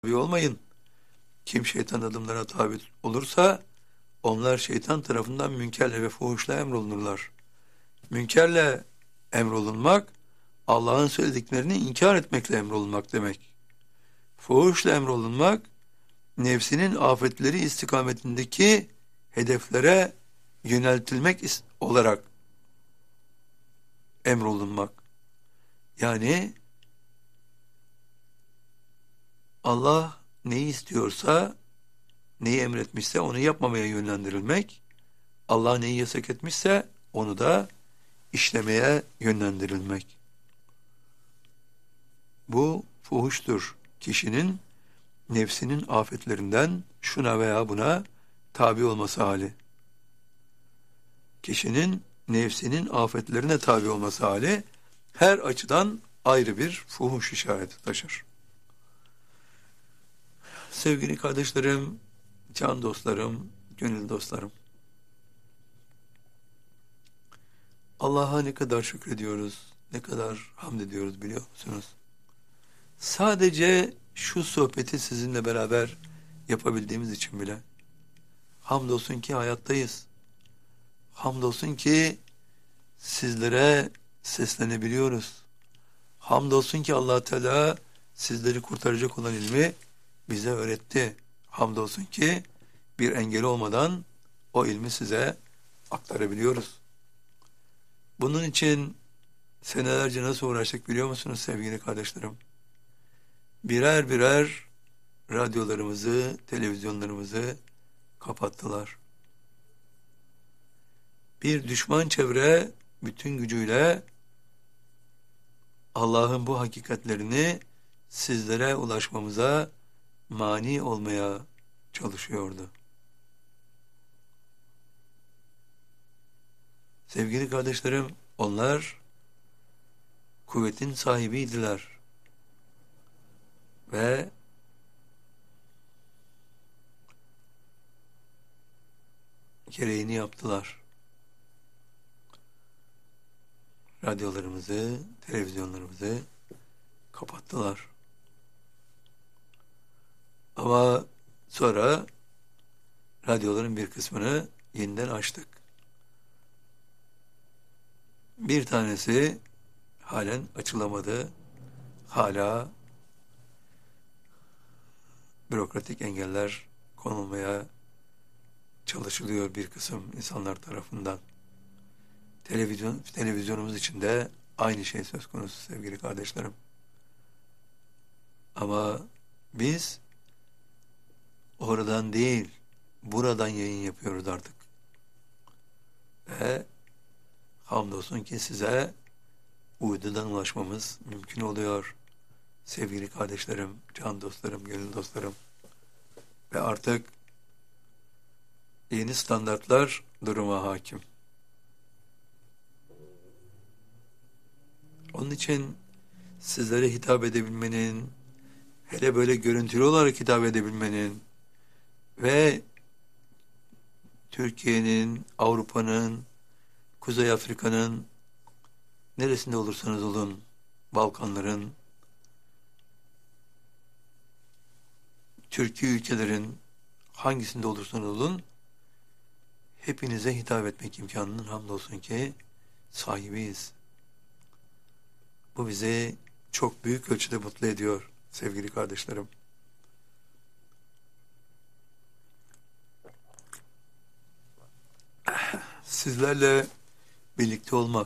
olmayın. Kim şeytan adımlarına tabi olursa onlar şeytan tarafından münkerle ve fuhuşla emrolunurlar. Münkerle emrolunmak Allah'ın söylediklerini inkar etmekle emrolunmak demek. Fuhuşla emrolunmak nefsinin afetleri istikametindeki hedeflere yöneltilmek olarak emrolunmak. Yani Allah neyi istiyorsa, neyi emretmişse onu yapmamaya yönlendirilmek, Allah neyi yasak etmişse onu da işlemeye yönlendirilmek. Bu fuhuştur. Kişinin nefsinin afetlerinden şuna veya buna tabi olması hali. Kişinin nefsinin afetlerine tabi olması hali her açıdan ayrı bir fuhuş işareti taşır. Sevgili kardeşlerim, can dostlarım, gönül dostlarım. Allah'a ne kadar şükrediyoruz, ne kadar hamd ediyoruz biliyor musunuz? Sadece şu sohbeti sizinle beraber yapabildiğimiz için bile. Hamdolsun ki hayattayız. Hamdolsun ki sizlere seslenebiliyoruz. Hamdolsun ki Allah Teala sizleri kurtaracak olan ilmi bize öğretti. Hamdolsun ki bir engel olmadan o ilmi size aktarabiliyoruz. Bunun için senelerce nasıl uğraştık biliyor musunuz sevgili kardeşlerim? Birer birer radyolarımızı, televizyonlarımızı kapattılar. Bir düşman çevre bütün gücüyle Allah'ın bu hakikatlerini sizlere ulaşmamıza mani olmaya çalışıyordu. Sevgili kardeşlerim, onlar kuvvetin sahibiydiler ve gereğini yaptılar. Radyolarımızı, televizyonlarımızı kapattılar. Ama sonra radyoların bir kısmını yeniden açtık. Bir tanesi halen açılamadı. Hala bürokratik engeller konulmaya çalışılıyor bir kısım insanlar tarafından. Televizyonumuz için de aynı şey söz konusu sevgili kardeşlerim. Ama biz oradan değil, buradan yayın yapıyoruz artık. Ve hamdolsun ki size uydudan ulaşmamız mümkün oluyor. Sevgili kardeşlerim, can dostlarım, gönül dostlarım. Ve artık yeni standartlar duruma hakim. Onun için sizlere hitap edebilmenin, hele böyle görüntülü olarak hitap edebilmenin ve Türkiye'nin, Avrupa'nın, Kuzey Afrika'nın neresinde olursanız olun, Balkanların, Türkiye ülkelerin hangisinde olursanız olun, hepinize hitap etmek imkanının hamdolsun ki sahibiyiz. Bu bizi çok büyük ölçüde mutlu ediyor sevgili kardeşlerim. Sizlerle birlikte olmak,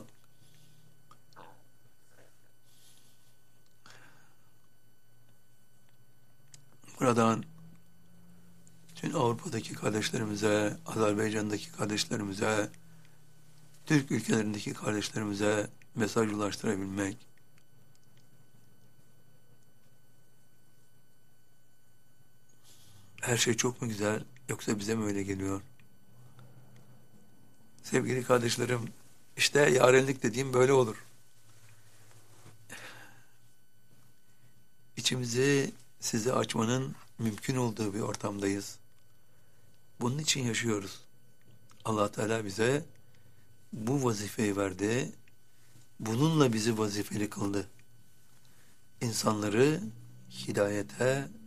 buradan tüm Avrupa'daki kardeşlerimize, Azerbaycan'daki kardeşlerimize, Türk ülkelerindeki kardeşlerimize mesaj ulaştırabilmek, her şey çok mu güzel yoksa bize mi öyle geliyor? Sevgili kardeşlerim, işte yarenlik dediğim böyle olur. İçimizi size açmanın mümkün olduğu bir ortamdayız. Bunun için yaşıyoruz. Allah Teala bize bu vazifeyi verdi. Bununla bizi vazifeli kıldı. İnsanları hidayete